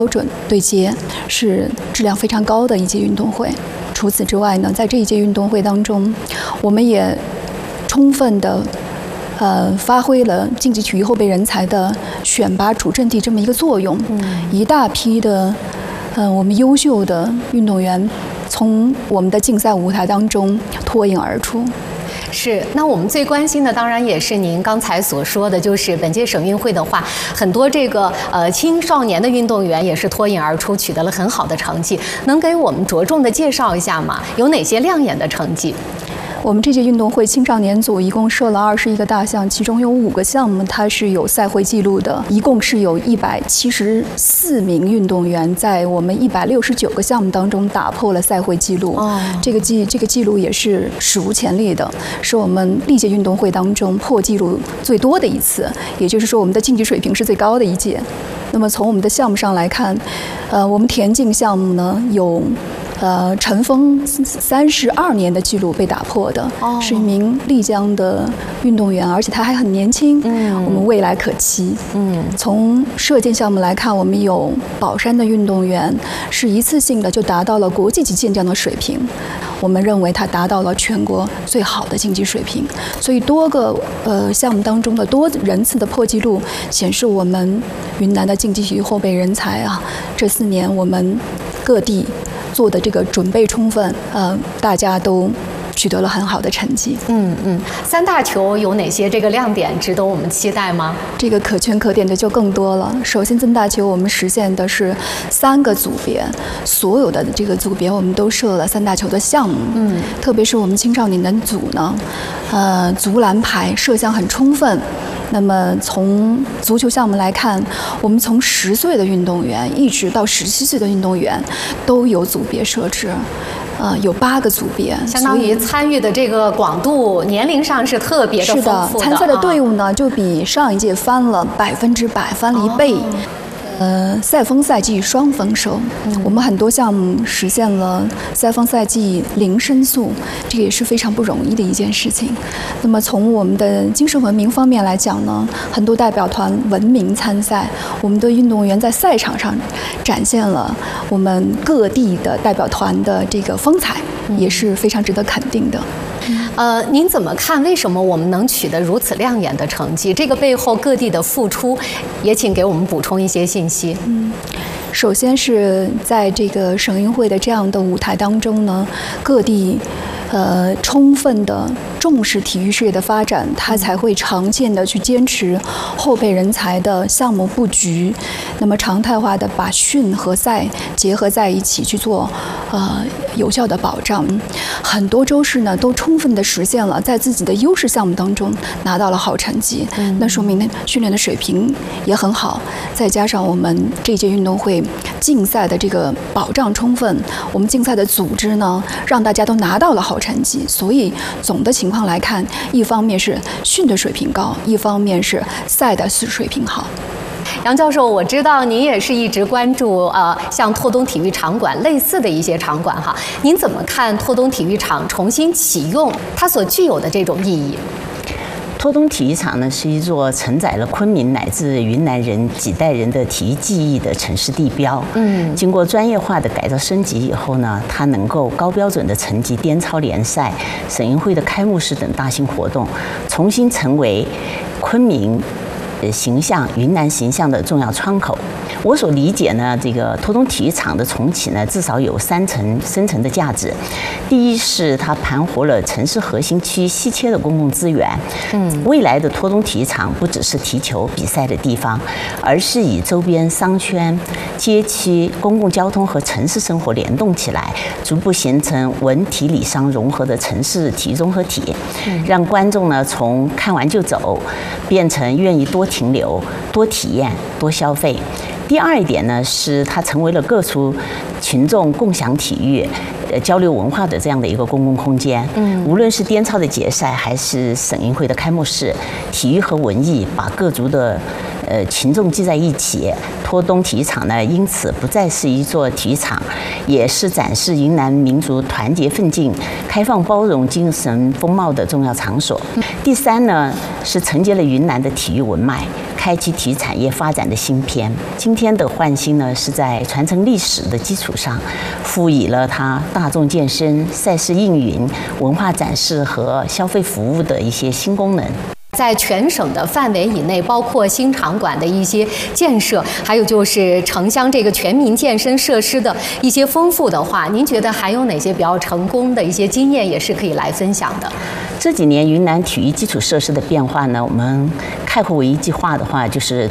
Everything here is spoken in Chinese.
标准对接，是质量非常高的一届运动会。除此之外呢，在这一届运动会当中，我们也充分的发挥了竞技体育后备人才的选拔主阵地这么一个作用。一大批的我们优秀的运动员从我们的竞赛舞台当中脱颖而出。 是，那我们最关心的当然也是您刚才所说的，就是本届省运会的话，很多这个青少年的运动员也是脱颖而出，取得了很好的成绩。能给我们着重的介绍一下吗？有哪些亮眼的成绩？ 我们这届运动会青少年组一共设了21个大项，其中有5个项目它是有赛会记录的，一共是有174名运动员在我们169个项目当中打破了赛会记录。这个记录也是史无前例的，是我们历届运动会当中破纪录最多的一次，也就是说我们的竞技水平是最高的一届。那么从我们的项目上来看，我们田径项目呢有陈峰32年的记录被打破的，是一名丽江的运动员，而且他还很年轻，我们未来可期。从射箭项目来看，我们有宝山的运动员是一次性的就达到了国际级健将的水平，我们认为他达到了全国最好的竞技水平。所以多个项目当中的多人次的破纪录，显示我们云南的竞技体育后备人才啊，这4年我们各地做的这个准备充分，大家都取得了很好的成绩。 三大球有哪些这个亮点值得我们期待吗？ 这个可圈可点的就更多了。首先，三大球我们实现的是3个组别，所有的这个组别我们都设了3大球的项目。特别是我们青少年的组呢，足篮排设项很充分。那么从足球项目来看，我们从10岁的运动员一直到17岁的运动员都有组别设置，有8个组别， 相当于参与的这个广度、年龄上是特别的丰富的。 参赛的队伍呢，就比上一届翻了100%，翻了1倍。赛风赛季双丰收，我们很多项目实现了赛风赛季0申诉，这个也是非常不容易的一件事情。那么从我们的精神文明方面来讲呢，很多代表团文明参赛，我们的运动员在赛场上展现了我们各地的代表团的这个风采，也是非常值得肯定的。 您怎么看？为什么我们能取得如此亮眼的成绩？这个背后各地的付出，也请给我们补充一些信息。 首先是在这个省运会的这样的舞台当中呢，各地充分的重视体育事业的发展，它才会常见的去坚持后备人才的项目布局，那么常态化的把训和赛结合在一起去做有效的保障。很多州市呢都充分的实现了在自己的优势项目当中拿到了好成绩，那说明训练的水平也很好，再加上我们这届运动会竞赛的这个保障充分，我们竞赛的组织呢让大家都拿到了好成绩，所以总的情况来看，一方面是训的水平高，一方面是赛的水平好。 杨教授，我知道您也是一直关注像拓东体育场馆类似的一些场馆哈，您怎么看拓东体育场重新启用它所具有的这种意义？ 拓东体育场呢，是一座承载了昆明乃至云南人几代人的体育记忆的城市地标。经过专业化的改造升级以后呢，它能够高标准的层级颠操联赛、省运会的开幕式等大型活动，重新成为昆明形象、云南形象的重要窗口。我所理解呢，这个拓东体育场的重启呢，至少有3层深层的价值。第一是它盘活了城市核心区稀缺的公共资源。未来的拓东体育场不只是踢球比赛的地方，而是以周边商圈、街区、公共交通和城市生活联动起来，逐步形成文体理商融合的城市体育综合体，让观众呢从看完就走，变成愿意多停留、多体验、多消费。第二一点呢，是它成为了各处群众共享体育、交流文化的这样的一个公共空间。无论是颠操的决赛，还是省运会的开幕式，体育和文艺把各族的群众聚在一起。拓东体育场呢，因此不再是一座体育场，也是展示云南民族团结奋进、开放包容精神风貌的重要场所。第三呢，是承接了云南的体育文脉， 开启体育产业发展的新篇。今天的焕新呢，是在传承历史的基础上，赋予了它大众健身、赛事应云、文化展示和消费服务的一些新功能。 在全省的范围以内，包括新场馆的一些建设，还有就是城乡这个全民健身设施的一些丰富的话，您觉得还有哪些比较成功的一些经验也是可以来分享的？ 这几年云南体育基础设施的变化呢，我们概括为一句话的话，就是